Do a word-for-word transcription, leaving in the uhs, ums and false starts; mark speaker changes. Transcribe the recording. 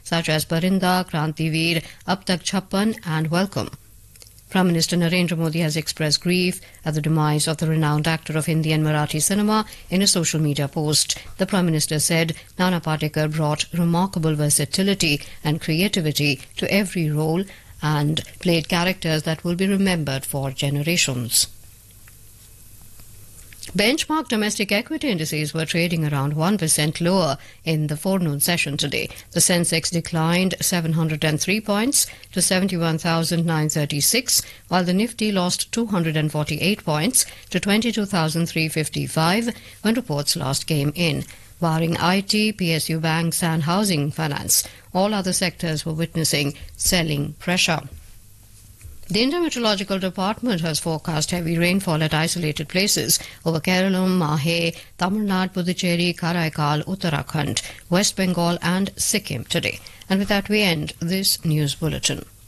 Speaker 1: such as Parinda, Krantiveer, Ab Tak Chhappan and Welcome. Prime Minister Narendra Modi has expressed grief at the demise of the renowned actor of Hindi and Marathi cinema in a social media post. The Prime Minister said Nana Patekar brought remarkable versatility and creativity to every role and played characters that will be remembered for generations. Benchmark domestic equity indices were trading around one percent lower in the forenoon session today. The Sensex declined seven hundred three points to seventy-one thousand nine hundred thirty-six, while the Nifty lost two hundred forty-eight points to twenty-two thousand three hundred fifty-five when reports last came in. Barring I T, P S U banks and housing finance, all other sectors were witnessing selling pressure. The Indian Meteorological Department has forecast heavy rainfall at isolated places over Kerala, Mahe, Tamil Nadu, Puducherry, Karaikal, Uttarakhand, West Bengal and Sikkim today. And with that we end this news bulletin.